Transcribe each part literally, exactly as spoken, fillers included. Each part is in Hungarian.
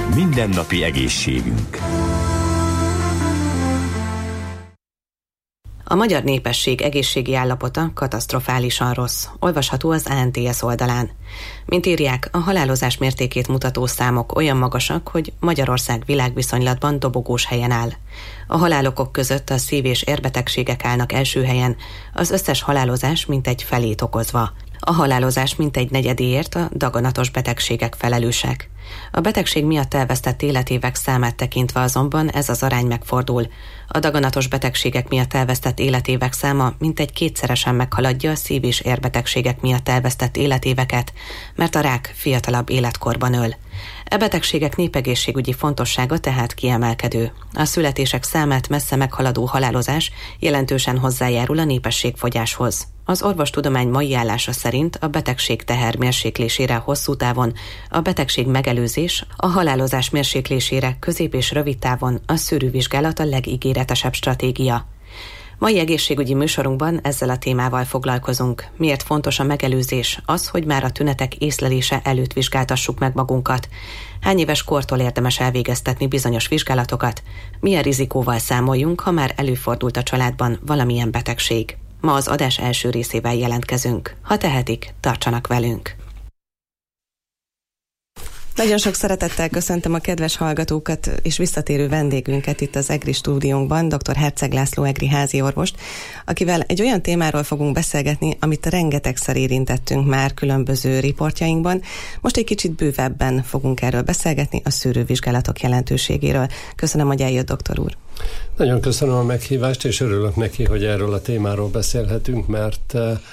Mindennapi egészségünk. A magyar népesség egészségi állapota katasztrofálisan rossz, olvasható az á en té es oldalán. Mint írják, a halálozás mértékét mutató számok olyan magasak, hogy Magyarország világviszonylatban dobogós helyen áll. A halálokok között a szív- és érbetegségek állnak első helyen, az összes halálozás mintegy felét okozva. A halálozás mintegy negyedéért a daganatos betegségek felelősek. A betegség miatt elvesztett életévek számát tekintve azonban ez az arány megfordul. A daganatos betegségek miatt elvesztett életévek száma mintegy kétszeresen meghaladja a szív- és érbetegségek miatt elvesztett életéveket, mert a rák fiatalabb életkorban öl. E betegségek népegészségügyi fontossága tehát kiemelkedő. A születések számát messze meghaladó halálozás jelentősen hozzájárul a népességfogyáshoz. Az orvostudomány mai állása szerint a betegség teher mérséklésére hosszú távon, a betegség megelőzés, a halálozás mérséklésére közép és rövid távon a szűrővizsgálat a legígéretesebb stratégia. Mai egészségügyi műsorunkban ezzel a témával foglalkozunk. Miért fontos a megelőzés? Az, hogy már a tünetek észlelése előtt vizsgáltassuk meg magunkat. Hány éves kortól érdemes elvégeztetni bizonyos vizsgálatokat? Milyen rizikóval számoljunk, ha már előfordult a családban valamilyen betegség? Ma az adás első részével jelentkezünk. Ha tehetik, tartsanak velünk! Nagyon sok szeretettel köszöntöm a kedves hallgatókat és visszatérő vendégünket itt az EGRI stúdiónkban, dr. Herceg László EGRI házi orvost, akivel egy olyan témáról fogunk beszélgetni, amit rengetegszer érintettünk már különböző riportjainkban. Most egy kicsit bővebben fogunk erről beszélgetni, a szűrővizsgálatok jelentőségéről. Köszönöm, hogy eljött, doktor úr. Nagyon köszönöm a meghívást, és örülök neki, hogy erről a témáról beszélhetünk, mert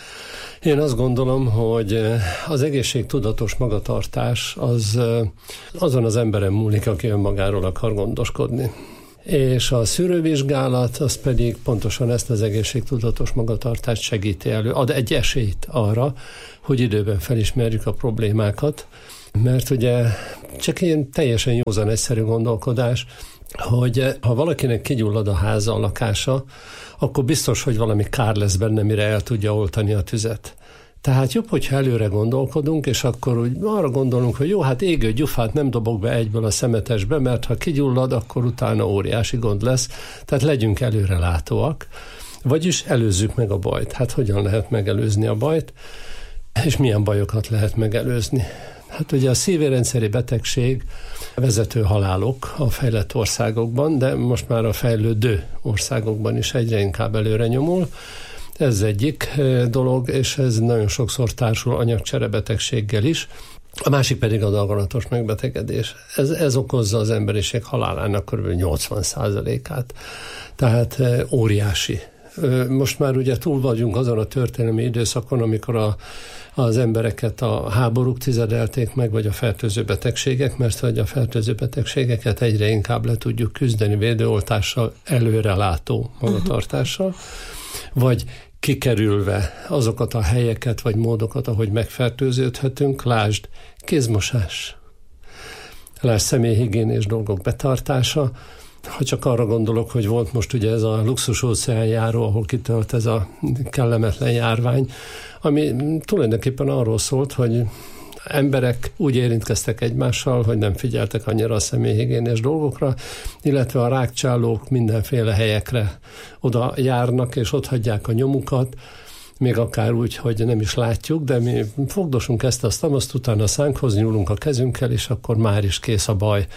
én azt gondolom, hogy az egészségtudatos magatartás az azon az emberen múlik, aki önmagáról akar gondoskodni. És a szűrővizsgálat az pedig pontosan ezt az egészségtudatos magatartást segíti elő, ad egy esélyt arra, hogy időben felismerjük a problémákat, mert ugye csak ilyen teljesen józan egyszerű gondolkodás, hogy ha valakinek kigyullad a háza, a lakása, akkor biztos, hogy valami kár lesz benne, mire el tudja oltani a tüzet. Tehát jobb, hogyha előre gondolkodunk, és akkor úgy arra gondolunk, hogy jó, hát égő gyufát nem dobok be egyből a szemetesbe, mert ha kigyullad, akkor utána óriási gond lesz. Tehát legyünk előrelátóak, vagyis előzzük meg a bajt. Hát hogyan lehet megelőzni a bajt, és milyen bajokat lehet megelőzni? Hát ugye a szívérendszeri betegség vezető halálok a fejlett országokban, de most már a fejlődő országokban is egyre inkább előre nyomul. Ez egyik dolog, és ez nagyon sokszor társul anyagcserebetegséggel is. A másik pedig a daganatos megbetegedés. Ez, ez okozza az emberiség halálának kb. nyolcvan százalékát. Tehát óriási. Most már ugye túl vagyunk azon a történelmi időszakon, amikor a, az embereket a háborúk tizedelték meg, vagy a fertőző betegségek, mert hogy a fertőző betegségeket egyre inkább le tudjuk küzdeni védőoltással, előrelátó magatartással, vagy kikerülve azokat a helyeket, vagy módokat, ahogy megfertőződhetünk. Lásd, kézmosás, lásd, személyhigiénés dolgok betartása. Ha csak arra gondolok, hogy volt most ugye ez a luxus óceánjáró, ahol kitölt ez a kellemetlen járvány, ami tulajdonképpen arról szólt, hogy emberek úgy érintkeztek egymással, hogy nem figyeltek annyira a személyhigiénés dolgokra, illetve a rákcsálók mindenféle helyekre oda járnak, és ott hagyják a nyomukat, még akár úgy, hogy nem is látjuk, de mi fogdosunk ezt azt, azt utána a szánkhoz nyúlunk a kezünkkel, és akkor már is kész a baj.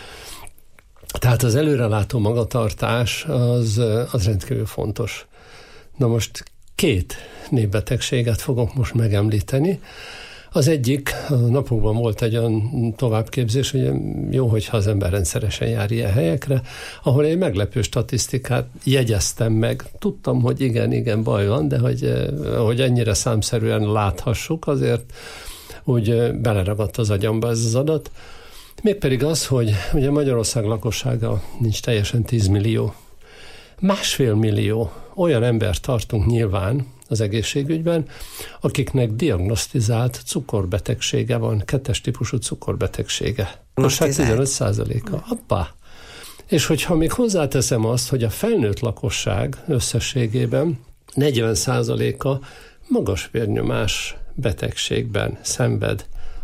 Tehát az előrelátó magatartás az, az rendkívül fontos. Na most két népbetegséget fogok most megemlíteni. Az egyik, a napokban volt egy olyan továbbképzés, hogy jó, hogyha az ember rendszeresen jár ilyen helyekre, ahol egy meglepő statisztikát jegyeztem meg. Tudtam, hogy igen, igen, baj van, de hogy, hogy ennyire számszerűen láthassuk, azért úgy beleragadt az agyamba ez az adat. Mégpedig az, hogy ugye Magyarország lakossága nincs teljesen tíz millió. Másfél millió olyan embert tartunk nyilván az egészségügyben, akiknek diagnosztizált cukorbetegsége van, kettes típusú cukorbetegsége. Most hát tizenöt százaléka. Appá! És hogyha még hozzáteszem azt, hogy a felnőtt lakosság összességében negyven százaléka magas vérnyomás betegségben szenved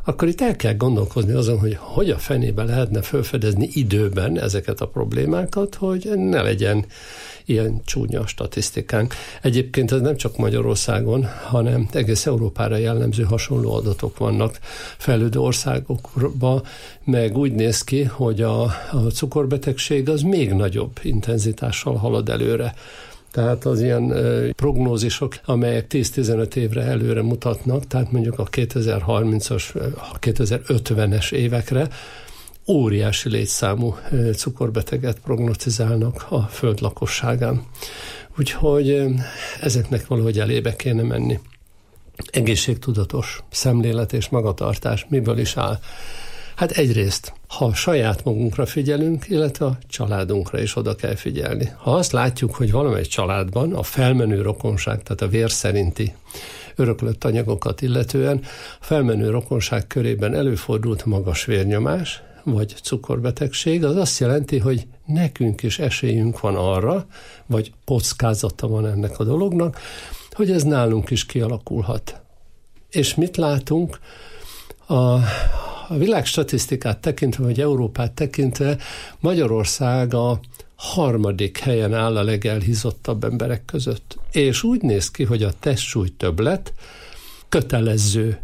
akkor itt el kell gondolkozni azon, hogy hogy a fenébe lehetne felfedezni időben ezeket a problémákat, hogy ne legyen ilyen csúnya statisztikánk. Egyébként ez nem csak Magyarországon, hanem egész Európára jellemző hasonló adatok vannak fejlődő országokban, meg úgy néz ki, hogy a, a cukorbetegség az még nagyobb intenzitással halad előre. Tehát az ilyen e, prognózisok, amelyek tíz-tizenöt évre előre mutatnak, tehát mondjuk a kétezer-harmincas, a kétezer-ötvenes évekre óriási létszámú e, cukorbeteget prognosztizálnak a föld lakosságán. Úgyhogy e, ezeknek valahogy elébe kéne menni. Egészségtudatos szemlélet és magatartás miből is áll? Hát egyrészt, ha saját magunkra figyelünk, illetve a családunkra is oda kell figyelni. Ha azt látjuk, hogy valamely családban a felmenő rokonság, tehát a vér szerinti öröklött anyagokat illetően a felmenő rokonság körében előfordult magas vérnyomás, vagy cukorbetegség, az azt jelenti, hogy nekünk is esélyünk van arra, vagy kockázata van ennek a dolognak, hogy ez nálunk is kialakulhat. És mit látunk? A A világ statisztikát tekintve, vagy Európát tekintve Magyarország a harmadik helyen áll a legelhízottabb emberek között. És úgy néz ki, hogy a testsúly többlet kötelező,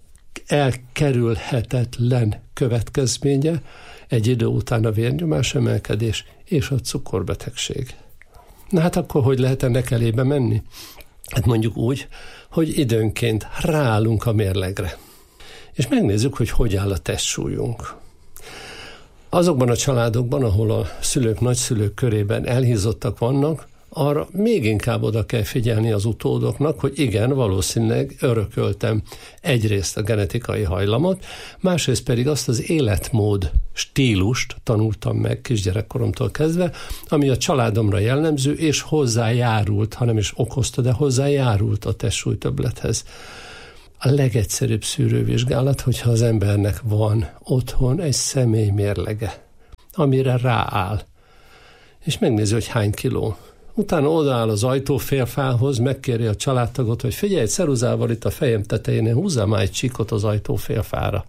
elkerülhetetlen következménye egy idő után a vérnyomás emelkedés és a cukorbetegség. Na hát akkor hogy lehet ennek elébe menni? Hát mondjuk úgy, hogy időnként ráállunk a mérlegre. És megnézzük, hogy hogy áll a testsúlyunk. Azokban a családokban, ahol a szülők, nagyszülők körében elhízottak vannak, arra még inkább oda kell figyelni az utódoknak, hogy igen, valószínűleg örököltem egyrészt a genetikai hajlamot, másrészt pedig azt az életmód stílust tanultam meg kisgyerekkoromtól kezdve, ami a családomra jellemző, és hozzájárult, ha nem is okozta, de hozzájárult a testsúlytöbblethez. A legegyszerűbb szűrővizsgálat, hogyha az embernek van otthon egy személymérlege, amire rááll, és megnézi, hogy hány kiló. Utána odaáll az ajtófélfához, megkéri a családtagot, hogy figyelj, egy ceruzával itt a fejem tetején, húzzál már egy csíkot az ajtófélfára.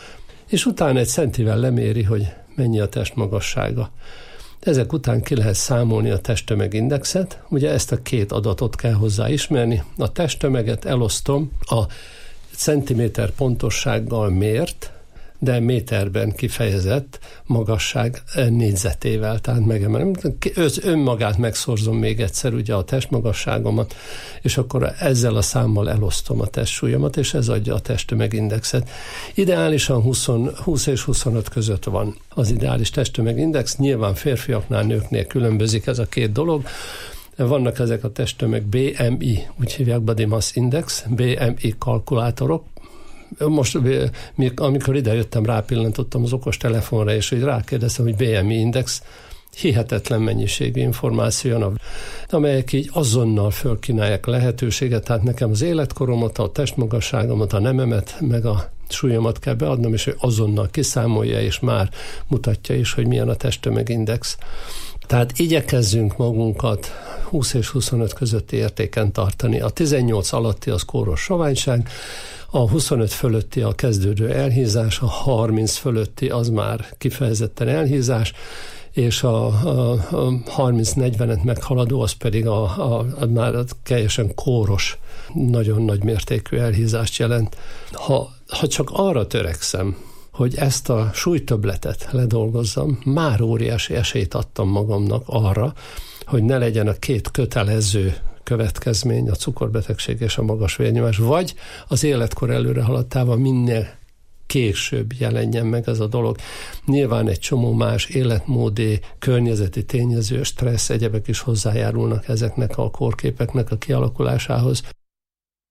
És utána egy centivel leméri, hogy mennyi a testmagassága. Ezek után ki lehet számolni a testtömegindexet, ugye ezt a két adatot kell hozzá ismerni. A testtömeget elosztom a centiméter pontossággal mért, de méterben kifejezett magasság négyzetével, tehát megemelem. Önmagát megszorzom még egyszer ugye a testmagasságomat, és akkor ezzel a számmal elosztom a testsúlyomat, és ez adja a testtömegindexet. Ideálisan húsz, húsz és huszonöt között van az ideális testtömegindex, nyilván férfiaknál, nőknél különbözik ez a két dolog. Vannak ezek a testtömeg bé em i, úgy hívják Body Mass Index, bé em i kalkulátorok. Most, amikor idejöttem, rápillantottam az okos telefonra, és hogy rákérdeztem, hogy bé em i index, hihetetlen mennyiségű információ jön, amelyek így azonnal fölkínálják a lehetőséget, tehát nekem az életkoromat, a testmagasságomat, a nememet, meg a súlyomat kell beadnom, és ő azonnal kiszámolja, és már mutatja is, hogy milyen a testtömegindex. Tehát igyekezzünk magunkat húsz és huszonöt közötti értéken tartani. A tizennyolc alatti az kóros soványság, a huszonöt fölötti a kezdődő elhízás, a harminc fölötti az már kifejezetten elhízás, és a, a, a harminc-negyvenet meghaladó az pedig a, a, a már teljesen kóros, nagyon nagy mértékű elhízást jelent. Ha, ha csak arra törekszem, hogy ezt a súlytöbbletet ledolgozzam, már óriási esélyt adtam magamnak arra, hogy ne legyen a két kötelező következmény, a cukorbetegség és a magas vérnyomás, vagy az életkor előre haladtával minél később jelenjen meg ez a dolog. Nyilván egy csomó más életmódi, környezeti tényező, stressz, egyebek is hozzájárulnak ezeknek a kórképeknek a kialakulásához.